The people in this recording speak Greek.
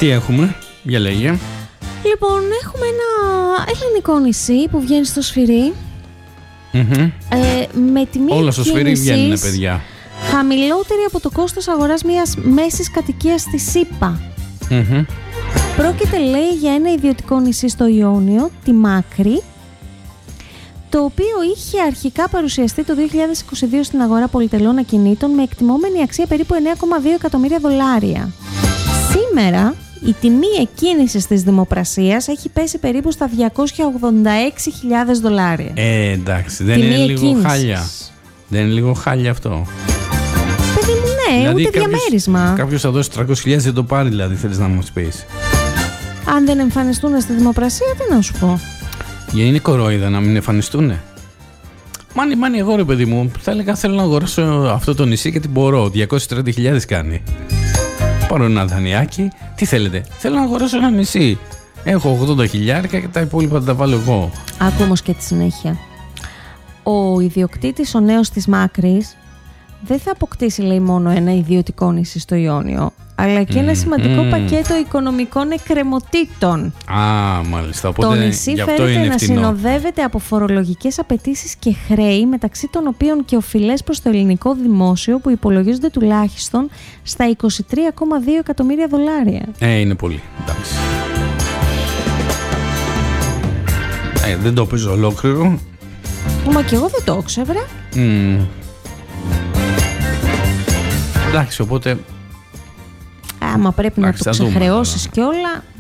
Τι έχουμε, για λέγε. Λοιπόν, έχουμε ένα ελληνικό νησί που βγαίνει στο Σφυρί. Με τιμή όλα στο Σφυρί βγαίνουν, παιδιά. Χαμηλότερη από το κόστος αγοράς μιας μέσης κατοικίας στη ΣΥΠΑ. Πρόκειται, λέει, για ένα ιδιωτικό νησί στο Ιόνιο, τη Μάκρη, το οποίο είχε αρχικά παρουσιαστεί το 2022 στην αγορά πολυτελών ακινήτων με εκτιμόμενη αξία περίπου $9,2 εκατομμύρια. Σήμερα η τιμή εκκίνησης της δημοπρασίας έχει πέσει περίπου στα $286,000. Εντάξει, δεν είναι λίγο χάλια? Δεν είναι λίγο χάλια αυτό? Παιδί μου, ναι, δηλαδή ούτε διαμέρισμα. Κάποιος θα δώσει 300.000 δεν το πάρει, δηλαδή, θέλεις να μας πεις? Αν δεν εμφανιστούν στη δημοπρασία, τι να σου πω. Για είναι κορόιδα να μην εμφανιστούν. Μάνι, εγώ ρε παιδί μου, θα έλεγα θέλω να αγοράσω αυτό το νησί γιατί μπορώ. 230.000 κάνει. Πάρω ένα δανειάκι. Τι θέλετε? Θέλω να αγοράσω ένα νησί. Έχω 80.000 και τα υπόλοιπα θα τα βάλω εγώ. Άκου όμως και τη συνέχεια. Ο ιδιοκτήτης, ο νέος της Μάκρης, δεν θα αποκτήσει, λέει, μόνο ένα ιδιωτικό νησί στο Ιόνιο, αλλά και ένα σημαντικό πακέτο οικονομικών εκκρεμωτήτων. Μάλιστα. Οπότε το νησί φαίνεται να συνοδεύεται από φορολογικές απαιτήσεις και χρέη, μεταξύ των οποίων και οφειλές προς το ελληνικό δημόσιο που υπολογίζονται τουλάχιστον στα $23,2 εκατομμύρια. Είναι πολύ. Εντάξει. Δεν το παίζω ολόκληρο. Μα κι εγώ δεν το ήξερα. Εντάξει, οπότε... Άμα πρέπει να το ξεχρεώσεις κι όλα.